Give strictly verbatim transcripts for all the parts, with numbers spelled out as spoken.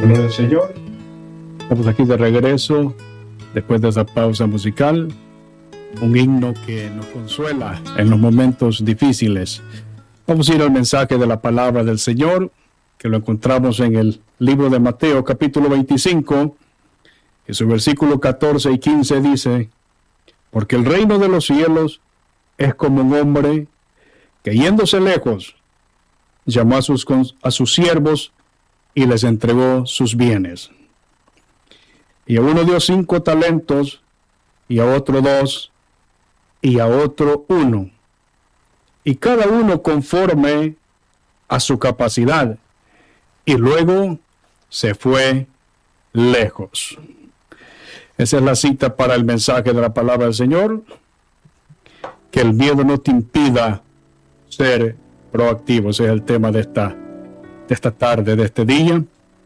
Gloria al Señor. Estamos aquí de regreso después de esa pausa musical. Un himno que nos consuela en los momentos difíciles. Vamos a ir al mensaje de la palabra del Señor, que lo encontramos en el libro de Mateo, capítulo veinticinco, que su versículo catorce y quince dice: porque el reino de los cielos es como un hombre que, yéndose lejos, llamó a sus, a sus siervos y les entregó sus bienes. Y a uno dio cinco talentos, y a otro dos, y a otro uno, y cada uno conforme a su capacidad, y luego se fue lejos. Esa es la cita para el mensaje de la palabra del Señor. Que el miedo no te impida ser proactivo. Ese es el tema de esta, de esta tarde, de este día.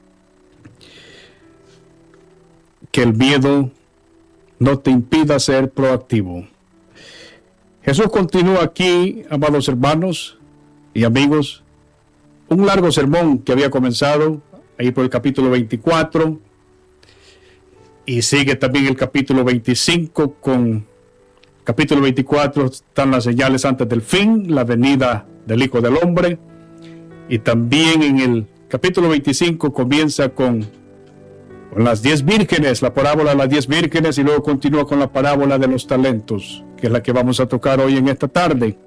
Que el miedo no te impida ser proactivo. Jesús continúa aquí, amados hermanos y amigos, un largo sermón que había comenzado ahí por el capítulo veinticuatro, y sigue también el capítulo veinticinco. Con capítulo veinticuatro están las señales antes del fin, la venida del Hijo del Hombre, y también en el capítulo veinticinco comienza con, con las diez vírgenes, la parábola de las diez vírgenes, y luego continúa con la parábola de los talentos, que es la que vamos a tocar hoy en esta tarde.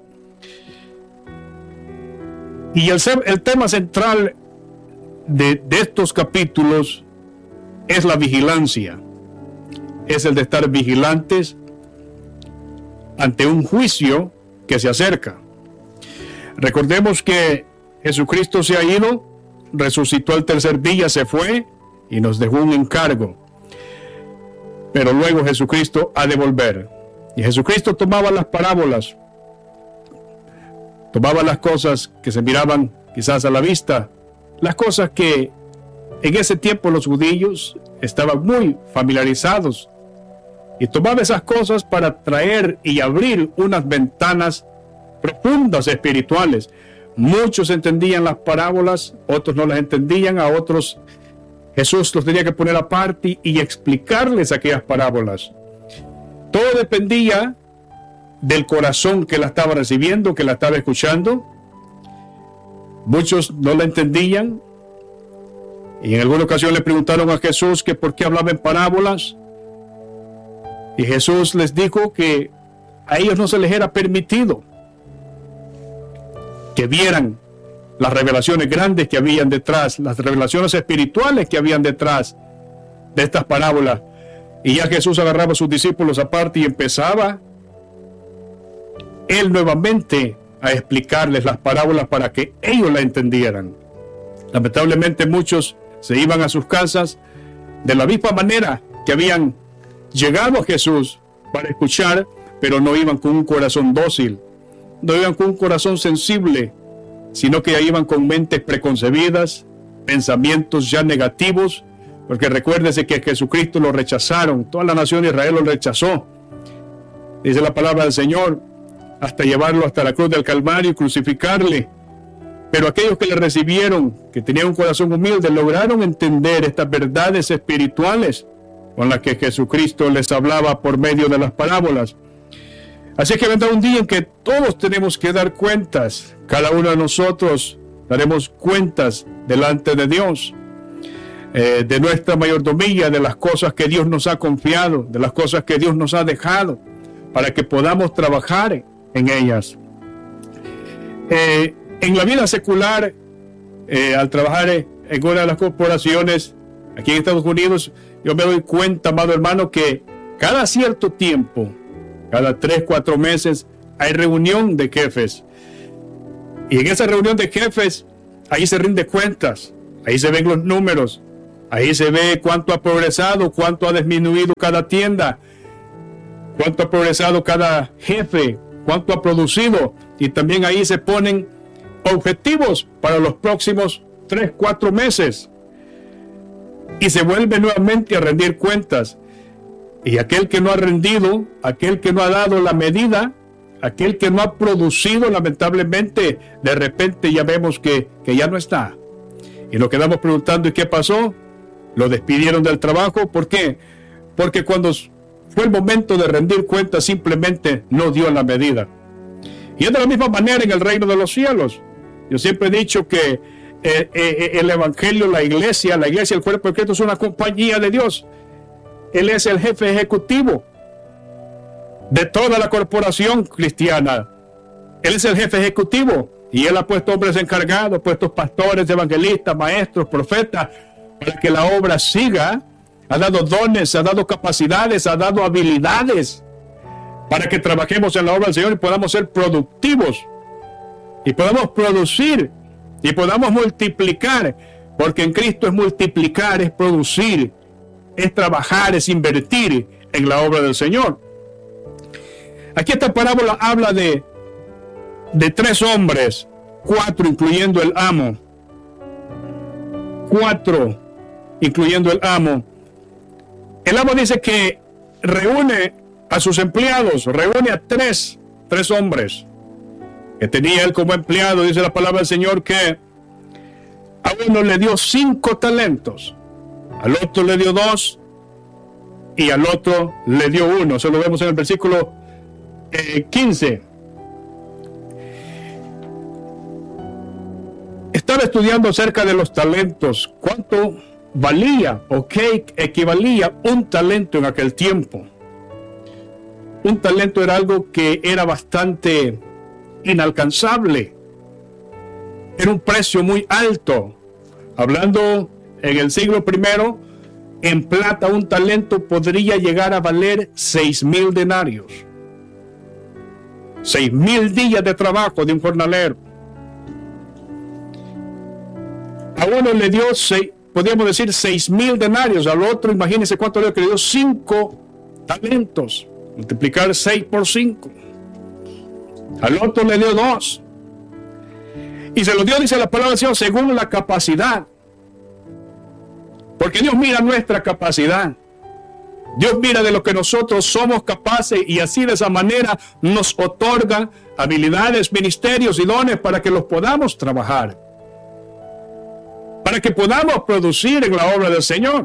Y el, el tema central de, de estos capítulos es la vigilancia. Es el de estar vigilantes ante un juicio que se acerca. Recordemos que Jesucristo se ha ido, resucitó al tercer día, se fue y nos dejó un encargo. Pero luego Jesucristo ha de volver. Y Jesucristo tomaba las parábolas, tomaba las cosas que se miraban quizás a la vista, las cosas que en ese tiempo los judíos estaban muy familiarizados, y tomaba esas cosas para traer y abrir unas ventanas profundas espirituales. Muchos entendían las parábolas, otros no las entendían, a otros Jesús los tenía que poner aparte y explicarles aquellas parábolas. Todo dependía del corazón que la estaba recibiendo, que la estaba escuchando. Muchos no la entendían, y en alguna ocasión le preguntaron a Jesús que por qué hablaba en parábolas, y Jesús les dijo que a ellos no se les era permitido que vieran las revelaciones grandes que habían detrás, las revelaciones espirituales que habían detrás de estas parábolas. Y ya Jesús agarraba a sus discípulos aparte y empezaba él nuevamente a explicarles las parábolas para que ellos la entendieran. Lamentablemente muchos se iban a sus casas de la misma manera que habían llegado a Jesús para escuchar, pero no iban con un corazón dócil, no iban con un corazón sensible, sino que ya iban con mentes preconcebidas, pensamientos ya negativos, porque recuérdese que Jesucristo lo rechazaron, toda la nación de Israel lo rechazó. Dice la palabra del Señor, hasta llevarlo hasta la cruz del Calvario y crucificarle. Pero aquellos que le recibieron, que tenían un corazón humilde, lograron entender estas verdades espirituales con las que Jesucristo les hablaba por medio de las parábolas. Así que vendrá un día en que todos tenemos que dar cuentas. Cada uno de nosotros daremos cuentas delante de Dios, eh, de nuestra mayordomía, de las cosas que Dios nos ha confiado, de las cosas que Dios nos ha dejado, para que podamos trabajar en ellas. Eh, en la vida secular, eh, al trabajar en una de las corporaciones aquí en Estados Unidos, yo me doy cuenta, amado hermano, que cada cierto tiempo, cada tres, cuatro meses, hay reunión de jefes. Y en esa reunión de jefes, ahí se rinde cuentas, ahí se ven los números, ahí se ve cuánto ha progresado, cuánto ha disminuido cada tienda, cuánto ha progresado cada jefe, cuánto ha producido. Y también ahí se ponen objetivos para los próximos tres, cuatro meses. Y se vuelve nuevamente a rendir cuentas. Y aquel que no ha rendido, aquel que no ha dado la medida, aquel que no ha producido, lamentablemente, de repente ya vemos que, que ya no está. Y nos quedamos preguntando, ¿y qué pasó? lo despidieron del trabajo. ¿Por qué? Porque cuando fue el momento de rendir cuentas, simplemente no dio la medida. Y es de la misma manera en el reino de los cielos. Yo siempre he dicho que eh, eh, el evangelio, la iglesia, la iglesia, el cuerpo de Cristo es una compañía de Dios. Él es el jefe ejecutivo de toda la corporación cristiana. Él es el jefe ejecutivo y Él ha puesto hombres encargados, ha puesto pastores, evangelistas, maestros, profetas, para que la obra siga. Ha dado dones, ha dado capacidades, ha dado habilidades para que trabajemos en la obra del Señor y podamos ser productivos y podamos producir y podamos multiplicar, porque en Cristo es multiplicar, es producir, es trabajar, es invertir en la obra del Señor. Aquí esta parábola habla de, de tres hombres, cuatro incluyendo el amo, cuatro incluyendo el amo. El amo dice que reúne a sus empleados, reúne a tres, tres hombres que tenía él como empleado. Dice la palabra del Señor que a uno le dio cinco talentos, al otro le dio dos y al otro le dio uno. Eso lo vemos en el versículo eh, quince. Estaba estudiando acerca de los talentos, cuánto valía o qué equivalía un talento en aquel tiempo. Un talento era algo que era bastante inalcanzable. Era un precio muy alto. Hablando en el siglo primero, en plata un talento podría llegar a valer seis mil denarios. Seis mil días de trabajo de un jornalero. A uno le dio, seis, podríamos decir, seis mil denarios. Al otro, imagínense cuánto le dio, que le dio cinco talentos. Multiplicar seis por cinco. Al otro le dio dos. Y se lo dio, dice la palabra del Señor, según la capacidad. Porque Dios mira nuestra capacidad. Dios mira de lo que nosotros somos capaces y así de esa manera nos otorga habilidades, ministerios y dones para que los podamos trabajar. Para que podamos producir en la obra del Señor.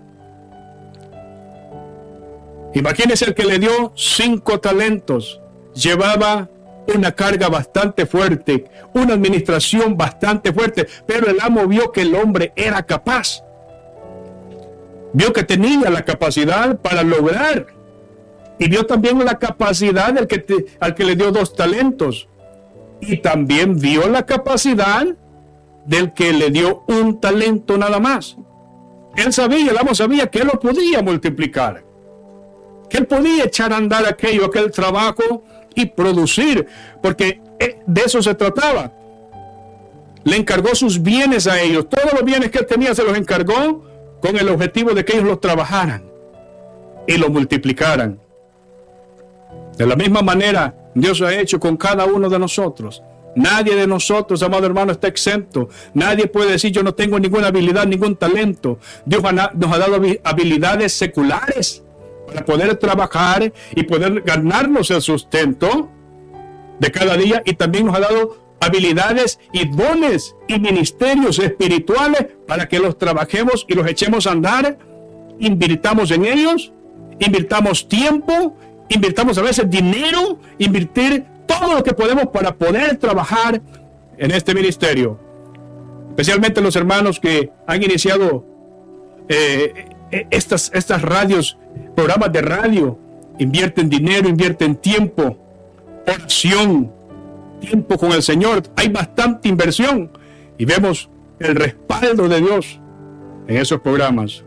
Imagínense el que le dio cinco talentos. Llevaba una carga bastante fuerte, una administración bastante fuerte, pero el amo vio que el hombre era capaz. Vio que tenía la capacidad para lograr. Y vio también la capacidad del que te, al que le dio dos talentos. Y también vio la capacidad del que le dio un talento nada más. Él sabía, el amo sabía que él lo podía multiplicar, que él podía echar a andar aquello, aquel trabajo y producir, porque de eso se trataba. Le encargó sus bienes a ellos, todos los bienes que él tenía se los encargó con el objetivo de que ellos los trabajaran y lo multiplicaran. De la misma manera, Dios ha hecho con cada uno de nosotros. Nadie de nosotros, amado hermano, está exento. Nadie puede decir yo no tengo ninguna habilidad, ningún talento. Dios nos ha dado habilidades seculares para poder trabajar y poder ganarnos el sustento de cada día, y también nos ha dado habilidades y dones y ministerios espirituales para que los trabajemos y los echemos a andar, invirtamos en ellos, invirtamos tiempo, invirtamos a veces dinero, invertir todo lo que podemos para poder trabajar en este ministerio. Especialmente los hermanos que han iniciado eh, estas, estas radios, programas de radio, invierten dinero, invierten tiempo, oración, tiempo con el Señor. Hay bastante inversión y vemos el respaldo de Dios en esos programas.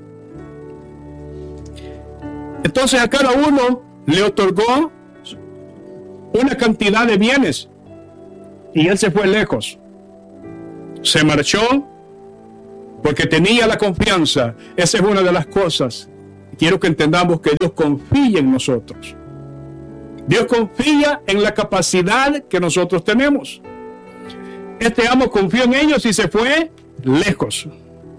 Entonces a cada uno le otorgó una cantidad de bienes y él se fue lejos, se marchó porque tenía la confianza. Esa es una de las cosas. Quiero que entendamos que Dios confía en nosotros. Dios confía en la capacidad que nosotros tenemos. Este amo confió en ellos y se fue lejos.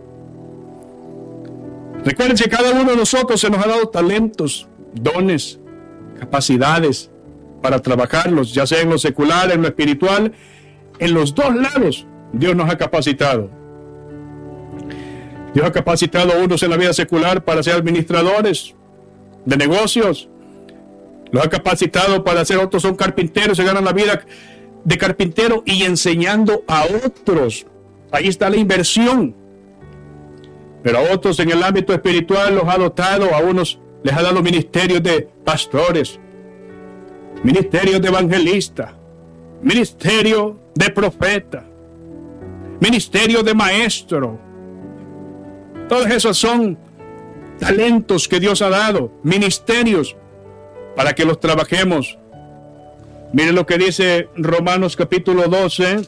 Recuerden que cada uno de nosotros se nos ha dado talentos, dones, capacidades para trabajarlos, ya sea en lo secular, en lo espiritual. En los dos lados Dios nos ha capacitado. Dios ha capacitado a unos en la vida secular para ser administradores de negocios. Los ha capacitado para ser, otros son carpinteros, se ganan la vida de carpintero y enseñando a otros. Ahí está la inversión. Pero a otros en el ámbito espiritual los ha dotado, a unos les ha dado ministerios de pastores, ministerios de evangelistas, ministerio de profeta, ministerio de maestro. Todos esos son talentos que Dios ha dado, ministerios, para que los trabajemos. Miren lo que dice Romanos capítulo doce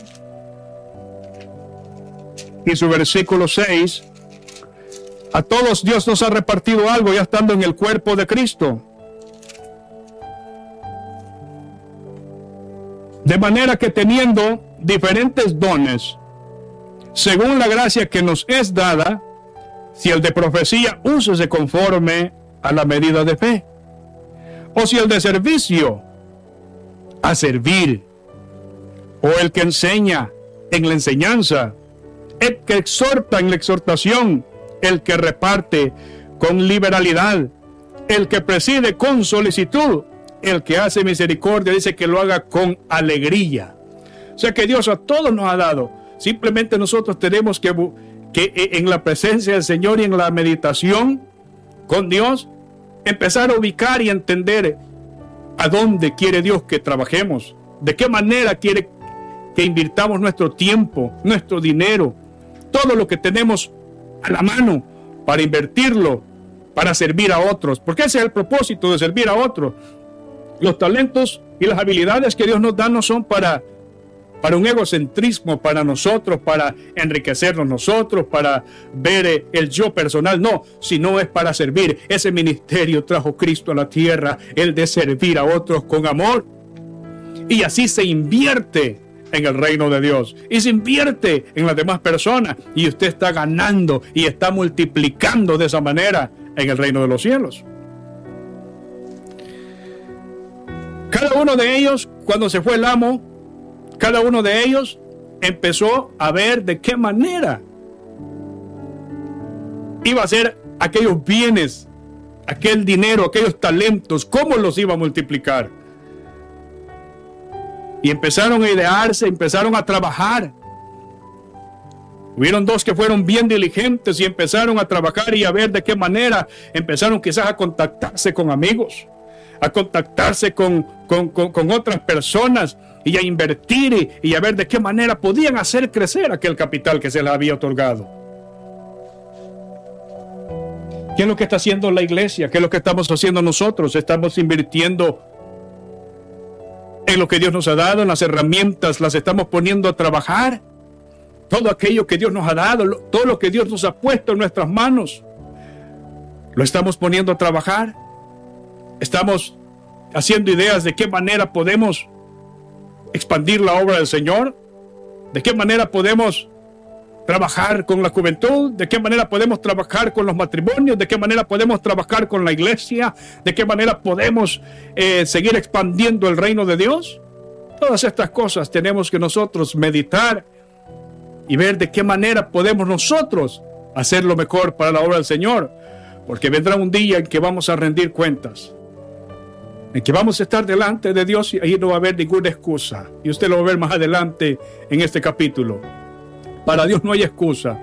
y su versículo seis. A todos Dios nos ha repartido algo ya estando en el cuerpo de Cristo. De manera que teniendo diferentes dones, según la gracia que nos es dada, si el de profecía, úsese conforme a la medida de fe. O si el de servicio, a servir. O el que enseña, en la enseñanza. El que exhorta, en la exhortación. El que reparte, con liberalidad. El que preside, con solicitud. El que hace misericordia, dice que lo haga con alegría. O sea que Dios a todos nos ha dado. Simplemente nosotros tenemos que, que en la presencia del Señor y en la meditación con Dios, empezar a ubicar y entender a dónde quiere Dios que trabajemos, de qué manera quiere que invirtamos nuestro tiempo, nuestro dinero, todo lo que tenemos a la mano para invertirlo, para servir a otros, porque ese es el propósito de servir a otros. Los talentos y las habilidades que Dios nos da no son para, para un egocentrismo, para nosotros, para enriquecernos nosotros, para ver el yo personal, no, sino es para servir. Ese ministerio trajo Cristo a la tierra, el de servir a otros con amor. Y así se invierte en el reino de Dios y se invierte en las demás personas, y usted está ganando y está multiplicando de esa manera en el reino de los cielos. Cada uno de ellos, cuando se fue el amo, cada uno de ellos empezó a ver de qué manera iba a ser aquellos bienes, aquel dinero, aquellos talentos, cómo los iba a multiplicar. Y empezaron a idearse, empezaron a trabajar. Hubieron dos que fueron bien diligentes y empezaron a trabajar y a ver de qué manera. Empezaron quizás a contactarse con amigos, a contactarse con, con, con, con otras personas y a invertir y, y a ver de qué manera podían hacer crecer aquel capital que se les había otorgado. ¿Qué es lo que está haciendo la iglesia? ¿Qué es lo que estamos haciendo nosotros? Estamos invirtiendo en lo que Dios nos ha dado, en las herramientas, las estamos poniendo a trabajar. Todo aquello que Dios nos ha dado, todo lo que Dios nos ha puesto en nuestras manos, lo estamos poniendo a trabajar. Estamos haciendo ideas de qué manera podemos expandir la obra del Señor, de qué manera podemos trabajar con la juventud, de qué manera podemos trabajar con los matrimonios, de qué manera podemos trabajar con la iglesia, de qué manera podemos eh, seguir expandiendo el reino de Dios. Todas estas cosas tenemos que nosotros meditar y ver de qué manera podemos nosotros hacer lo mejor para la obra del Señor, porque vendrá un día en que vamos a rendir cuentas, en que vamos a estar delante de Dios y ahí no va a haber ninguna excusa, y usted lo va a ver más adelante en este capítulo. Para Dios no hay excusa.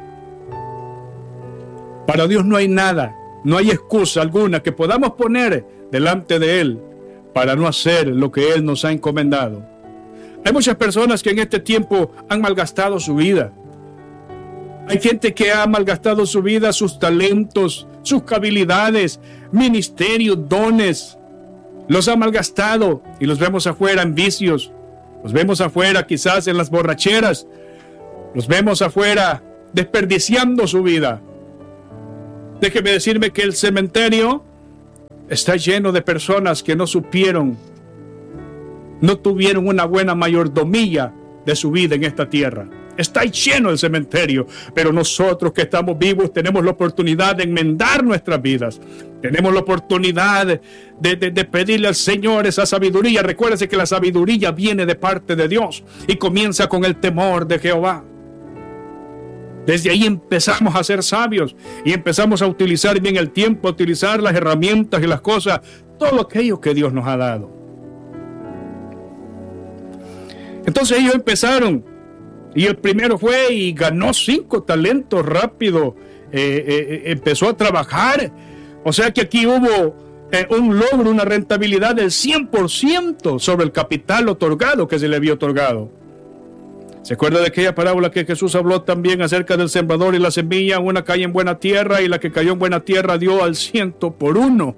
Para Dios no hay nada, no hay excusa alguna que podamos poner delante de Él para no hacer lo que Él nos ha encomendado. Hay muchas personas que en este tiempo han malgastado su vida. Hay gente que ha malgastado su vida, sus talentos, sus habilidades, ministerios, dones. Los ha malgastado y los vemos afuera en vicios. Los vemos afuera quizás en las borracheras. Los vemos afuera desperdiciando su vida. Déjeme decirme que el cementerio está lleno de personas que no supieron, no tuvieron una buena mayordomía de su vida en esta tierra. Está lleno el cementerio, pero nosotros que estamos vivos tenemos la oportunidad de enmendar nuestras vidas. Tenemos la oportunidad de, de, de pedirle al Señor esa sabiduría. Recuérdese que la sabiduría viene de parte de Dios y comienza con el temor de Jehová. Desde ahí empezamos a ser sabios y empezamos a utilizar bien el tiempo, a utilizar las herramientas y las cosas, todo aquello que Dios nos ha dado. Entonces ellos empezaron, y el primero fue y ganó cinco talentos rápido, eh, eh, empezó a trabajar. O sea que aquí hubo eh, un logro, una rentabilidad del cien por ciento sobre el capital otorgado que se le había otorgado. ¿Se acuerda de aquella parábola que Jesús habló también acerca del sembrador y la semilla? Una cae en buena tierra y la que cayó en buena tierra dio al ciento por uno.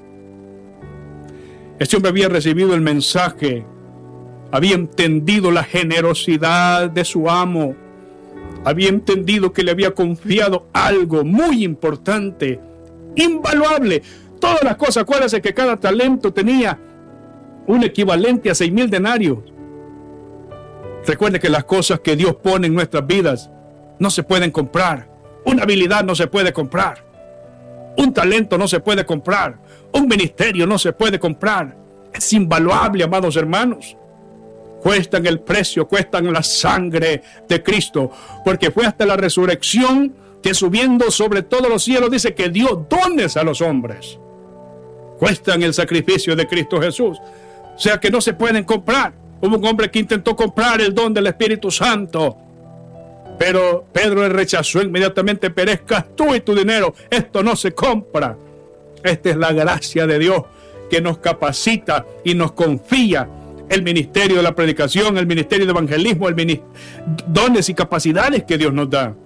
Este hombre había recibido el mensaje, había entendido la generosidad de su amo, había entendido que le había confiado algo muy importante, invaluable. Todas las cosas, acuérdense que cada talento tenía un equivalente a seis mil denarios. Recuerde que las cosas que Dios pone en nuestras vidas no se pueden comprar. Una habilidad no se puede comprar. Un talento no se puede comprar. Un ministerio no se puede comprar. Es invaluable, amados hermanos. Cuestan el precio, cuestan la sangre de Cristo, porque fue hasta la resurrección que, subiendo sobre todos los cielos, dice que dio dones a los hombres. Cuestan el sacrificio de Cristo Jesús. O sea que no se pueden comprar. Hubo un hombre que intentó comprar el don del Espíritu Santo, pero Pedro le rechazó inmediatamente. Perezcas tú y tu dinero, esto no se compra. Esta es la gracia de Dios que nos capacita y nos confía el ministerio de la predicación, el ministerio de evangelismo, el mini- dones y capacidades que Dios nos da.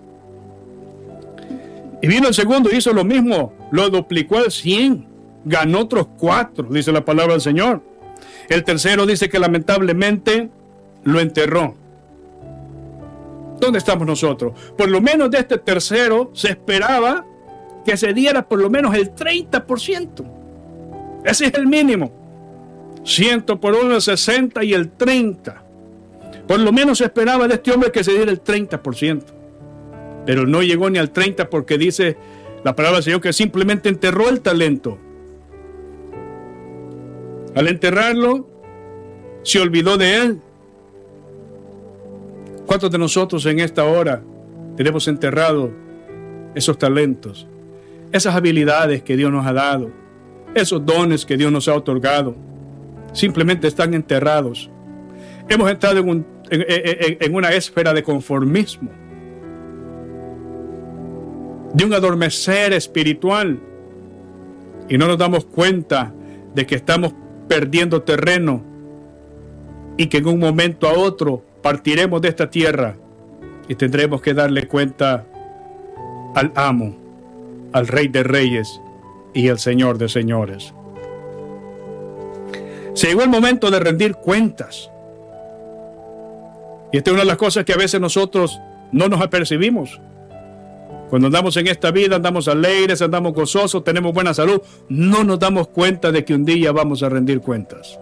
Y vino el segundo, hizo lo mismo, lo duplicó al cien, ganó otros cuatro, dice la palabra del Señor. El tercero dice que lamentablemente lo enterró. ¿Dónde estamos nosotros? Por lo menos de este tercero se esperaba que se diera por lo menos el treinta por ciento. Ese es el mínimo. Ciento por uno, sesenta y el treinta. Por lo menos se esperaba de este hombre que se diera el treinta por ciento. Pero no llegó ni al treinta porque dice la palabra del Señor que simplemente enterró el talento. Al enterrarlo, se olvidó de él. ¿Cuántos de nosotros en esta hora tenemos enterrado esos talentos, esas habilidades que Dios nos ha dado, esos dones que Dios nos ha otorgado? Simplemente están enterrados. Hemos entrado en, un, en, en, en una esfera de conformismo, de un adormecer espiritual, y no nos damos cuenta de que estamos perdiendo terreno y que en un momento a otro partiremos de esta tierra y tendremos que darle cuenta al amo, al Rey de Reyes y al Señor de Señores. Se llegó el momento de rendir cuentas. Y esta es una de las cosas que a veces nosotros no nos apercibimos. Cuando andamos en esta vida, andamos alegres, andamos gozosos, tenemos buena salud, no nos damos cuenta de que un día vamos a rendir cuentas.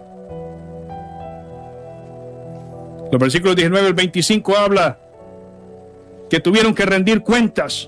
Los versículos diecinueve al veinticinco habla que tuvieron que rendir cuentas.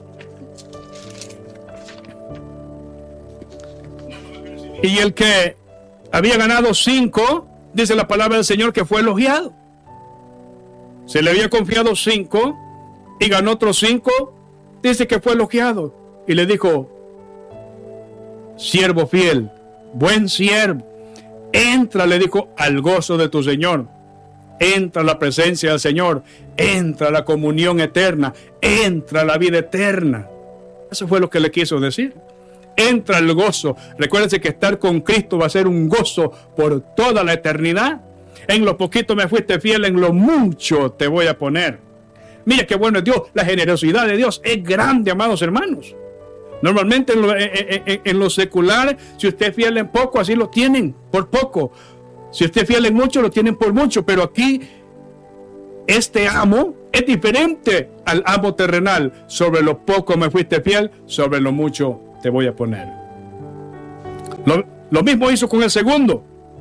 Y el que había ganado cinco, dice la palabra del Señor, que fue elogiado. Se le había confiado cinco y ganó otros cinco. Dice que fue elogiado y le dijo: siervo fiel, buen siervo, entra, le dijo, al gozo de tu Señor. Entra a la presencia del Señor, entra a la comunión eterna, entra a la vida eterna. Eso fue lo que le quiso decir. Entra al gozo. Recuérdense que estar con Cristo va a ser un gozo por toda la eternidad. En lo poquito me fuiste fiel, en lo mucho te voy a poner. Mira qué bueno es Dios, la generosidad de Dios es grande, amados hermanos. Normalmente en lo, en, en, en lo secular, si usted es fiel en poco, así lo tienen, por poco. Si usted es fiel en mucho, lo tienen por mucho. Pero aquí, este amo es diferente al amo terrenal. Sobre lo poco me fuiste fiel, sobre lo mucho te voy a poner. Lo, lo mismo hizo con el segundo.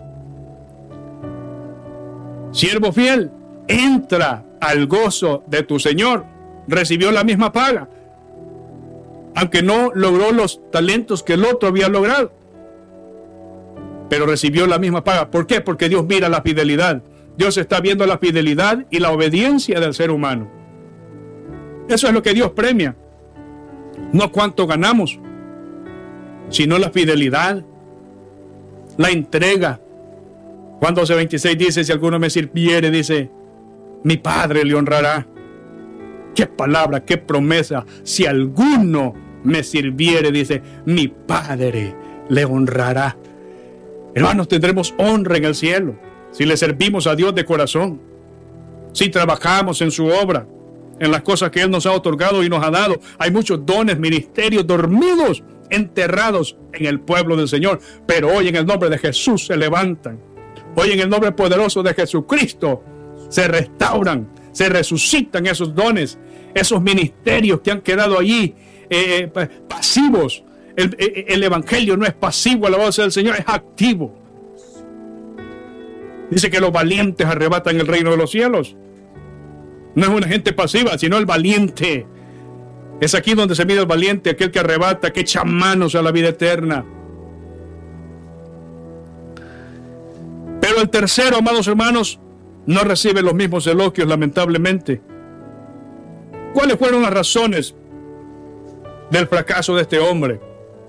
Siervo fiel, entra al gozo de tu Señor. Recibió la misma paga, aunque no logró los talentos que el otro había logrado, pero recibió la misma paga. ¿Por qué? Porque Dios mira la fidelidad. Dios está viendo la fidelidad y la obediencia del ser humano. Eso es lo que Dios premia. No cuánto ganamos, sino la fidelidad, la entrega. Juan doce veintiséis dice, si alguno me sirviere, dice, mi Padre le honrará. Qué palabra, qué promesa. Si alguno me sirviere, dice, mi Padre le honrará. Hermanos, tendremos honra en el cielo si le servimos a Dios de corazón, si trabajamos en su obra, en las cosas que Él nos ha otorgado y nos ha dado. Hay muchos dones, ministerios dormidos, enterrados en el pueblo del Señor, pero hoy en el nombre de Jesús se levantan. Hoy en el nombre poderoso de Jesucristo se restauran, se resucitan esos dones, esos ministerios que han quedado allí eh, pasivos. El, el, el evangelio no es pasivo, alabado sea el Señor, es activo. Dice que los valientes arrebatan el reino de los cielos. No es una gente pasiva, sino el valiente. Es aquí donde se mide el valiente, aquel que arrebata, que echa manos a la vida eterna. Pero el tercero, amados hermanos, no recibe los mismos elogios, lamentablemente. ¿Cuáles fueron las razones del fracaso de este hombre?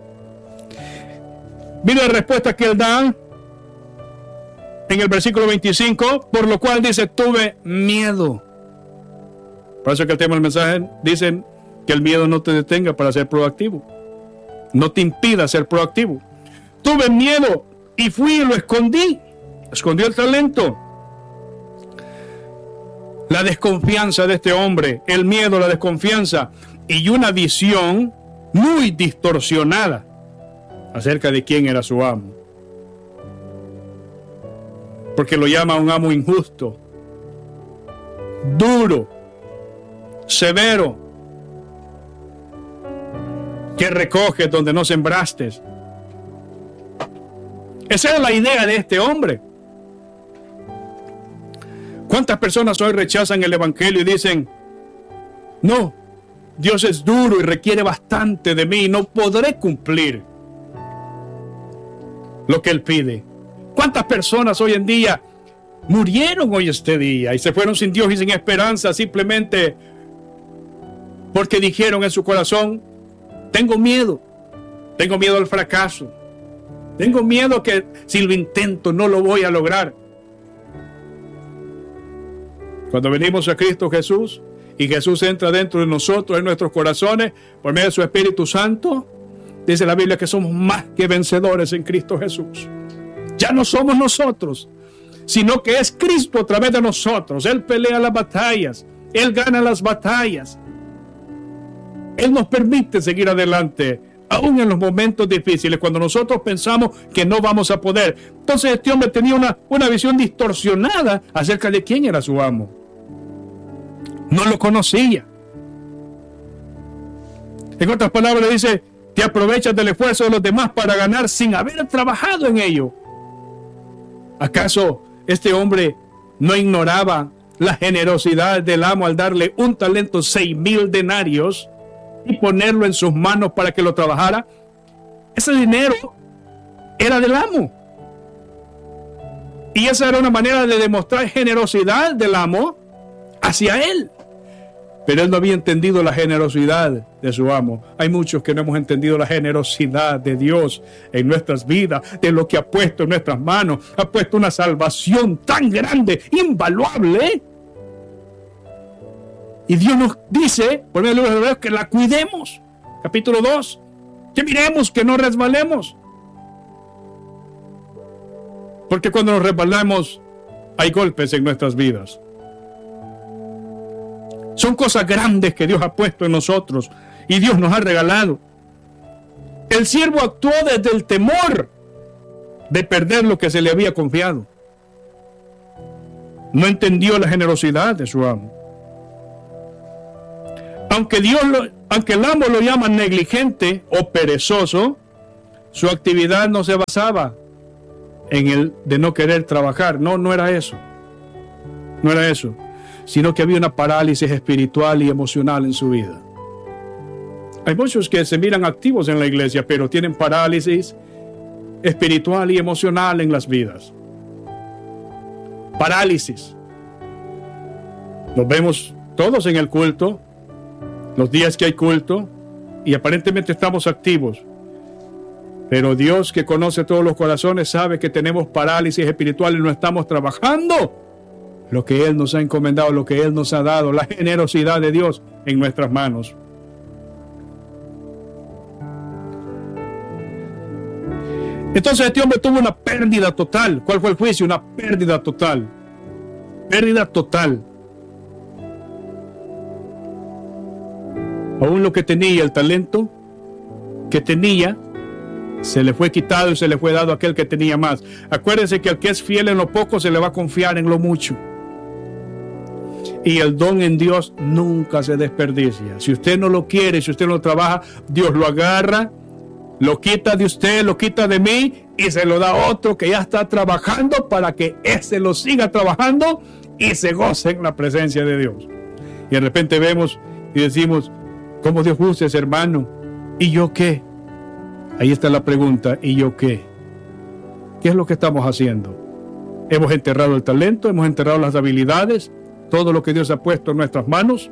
Mira la respuesta que él da en el versículo veinticinco, por lo cual dice, tuve miedo. Por eso que el tema del mensaje dice que el miedo no te detenga para ser proactivo. No te impida ser proactivo. Tuve miedo y fui y lo escondí. Escondió el talento. La desconfianza de este hombre, el miedo, la desconfianza y una visión muy distorsionada acerca de quién era su amo. Porque lo llama un amo injusto, duro, severo, que recoge donde no sembraste. Esa es la idea de este hombre. ¿Cuántas personas hoy rechazan el evangelio y dicen, no, Dios es duro y requiere bastante de mí, no podré cumplir lo que Él pide? ¿Cuántas personas hoy en día murieron hoy este día y se fueron sin Dios y sin esperanza simplemente porque dijeron en su corazón, tengo miedo, tengo miedo al fracaso, tengo miedo que si lo intento no lo voy a lograr? Cuando venimos a Cristo Jesús y Jesús entra dentro de nosotros, en nuestros corazones, por medio de su Espíritu Santo, dice la Biblia que somos más que vencedores en Cristo Jesús. Ya no somos nosotros, sino que es Cristo a través de nosotros. Él pelea las batallas, Él gana las batallas. Él nos permite seguir adelante, aún en los momentos difíciles, cuando nosotros pensamos que no vamos a poder. Entonces este hombre tenía una, una visión distorsionada acerca de quién era su amo. No lo conocía. En otras palabras dice, te aprovechas del esfuerzo de los demás para ganar sin haber trabajado en ello. ¿Acaso este hombre no ignoraba la generosidad del amo al darle un talento, seis mil denarios, y ponerlo en sus manos para que lo trabajara? Ese dinero era del amo. Y esa era una manera de demostrar generosidad del amo hacia él. Pero él no había entendido la generosidad de su amo. Hay muchos que no hemos entendido la generosidad de Dios en nuestras vidas, de lo que ha puesto en nuestras manos. Ha puesto una salvación tan grande, invaluable. Y Dios nos dice, por medio de los Hebreos, que la cuidemos. Capítulo dos. Que miremos, que no resbalemos. Porque cuando nos resbalamos, hay golpes en nuestras vidas. Son cosas grandes que Dios ha puesto en nosotros y Dios nos ha regalado. El siervo actuó desde el temor de perder lo que se le había confiado. No entendió la generosidad de su amo. Aunque Dios lo, aunque el amo lo llama negligente o perezoso, su actividad no se basaba en el de no querer trabajar. No, no era eso. No era eso. Sino que había una parálisis espiritual y emocional en su vida. Hay muchos que se miran activos en la iglesia, pero tienen parálisis espiritual y emocional en las vidas. Parálisis. Nos vemos todos en el culto, los días que hay culto, y aparentemente estamos activos. Pero Dios, que conoce todos los corazones, sabe que tenemos parálisis espiritual y no estamos trabajando lo que Él nos ha encomendado, lo que Él nos ha dado, la generosidad de Dios en nuestras manos. Entonces este hombre tuvo una pérdida total. ¿Cuál fue el juicio? Una pérdida total. Pérdida total. Aún lo que tenía, el talento que tenía, se le fue quitado y se le fue dado a aquel que tenía más. Acuérdense que al que es fiel en lo poco se le va a confiar en lo mucho. Y el don en Dios nunca se desperdicia. Si usted no lo quiere, si usted no lo trabaja, Dios lo agarra, lo quita de usted, lo quita de mí y se lo da a otro que ya está trabajando para que ese lo siga trabajando y se goce en la presencia de Dios. Y de repente vemos y decimos, ¿cómo Dios usa ese hermano? ¿Y yo qué? Ahí está la pregunta, ¿y yo qué? ¿Qué es lo que estamos haciendo? Hemos enterrado el talento, hemos enterrado las habilidades, todo lo que Dios ha puesto en nuestras manos.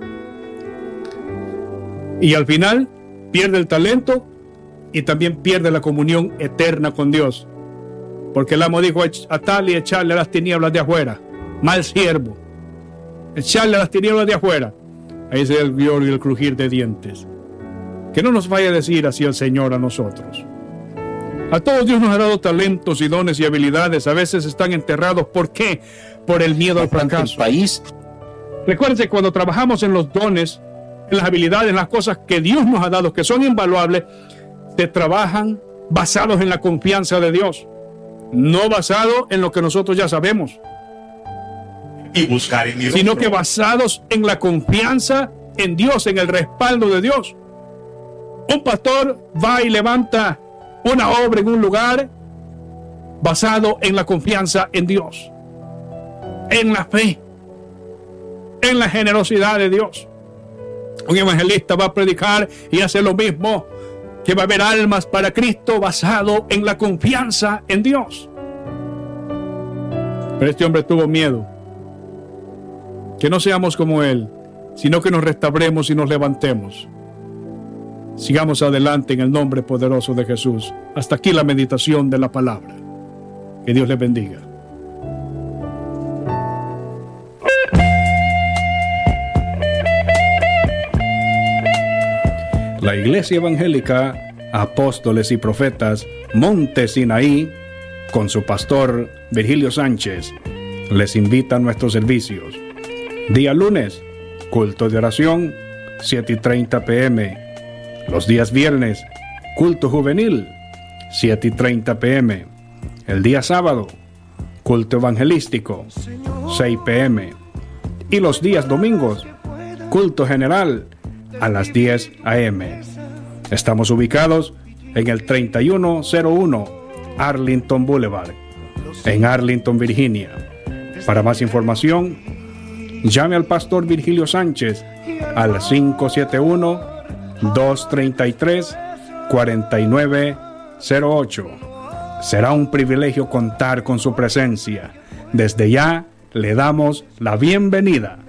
Y al final pierde el talento y también pierde la comunión eterna con Dios. Porque el amo dijo a tal y echarle a las tinieblas de afuera. Mal siervo. Echarle a las tinieblas de afuera. Ahí se el vio y el crujir de dientes. Que no nos vaya a decir así el Señor a nosotros. A todos Dios nos ha dado talentos y dones y habilidades. A veces están enterrados. ¿Por qué? Por el miedo al fracaso. País. Recuérdense, cuando trabajamos en los dones, en las habilidades, en las cosas que Dios nos ha dado, que son invaluables, se trabajan basados en la confianza de Dios, no basado en lo que nosotros ya sabemos, Y buscar en mi sino rostro. que basados en la confianza en Dios, en el respaldo de Dios. Un pastor va y levanta una obra en un lugar basado en la confianza en Dios, en la fe, en la generosidad de Dios. Un evangelista va a predicar y hace lo mismo, que va a haber almas para Cristo basado en la confianza en Dios. Pero este hombre tuvo miedo. Que no seamos como él, sino que nos restauremos y nos levantemos. Sigamos adelante en el nombre poderoso de Jesús. Hasta aquí la meditación de la palabra. Que Dios les bendiga. La Iglesia Evangélica Apóstoles y Profetas Monte Sinaí, con su pastor Virgilio Sánchez, les invita a nuestros servicios. Día lunes, culto de oración, siete y treinta pm. Los días viernes, culto juvenil, siete y treinta pm. El día sábado, culto evangelístico, seis pm. Y los días domingos, culto general, a las diez am. Estamos ubicados en el treinta y uno cero uno Arlington Boulevard, en Arlington, Virginia. Para más información, llame al pastor Virgilio Sánchez al cinco siete uno, dos tres tres, cuatro nueve cero ocho. Será un privilegio contar con su presencia. Desde ya le damos la bienvenida.